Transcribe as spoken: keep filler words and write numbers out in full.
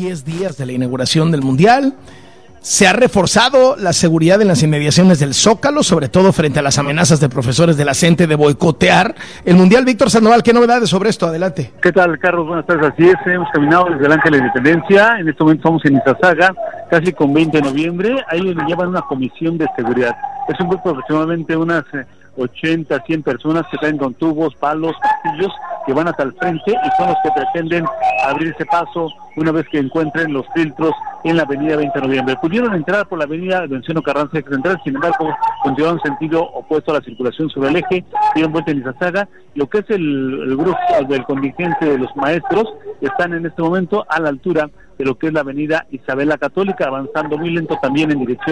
diez días de la inauguración del Mundial. Se ha reforzado la seguridad en las inmediaciones del Zócalo, sobre todo frente a las amenazas de profesores de la CENTE de boicotear el Mundial. Víctor Sandoval, ¿qué novedades sobre esto? Adelante. ¿Qué tal, Carlos? Buenas tardes. Así es, hemos caminado desde el Ángel de la Independencia. En este momento estamos en Izazaga, casi con veinte de noviembre. Ahí llevan una comisión de seguridad. Es un grupo de aproximadamente unas ochenta, cien personas que traen con tubos, palos, castillos, que van hasta el frente y son los que pretenden abrir ese paso una vez que encuentren los filtros en la avenida veinte de noviembre. Pudieron entrar por la avenida Venustiano Carranza Central, sin embargo, continuaron en sentido opuesto a la circulación sobre el eje, dieron vuelta en Izazaga. Lo que es el, el grupo del contingente de los maestros están en este momento a la altura de lo que es la avenida Isabel la Católica, avanzando muy lento también en dirección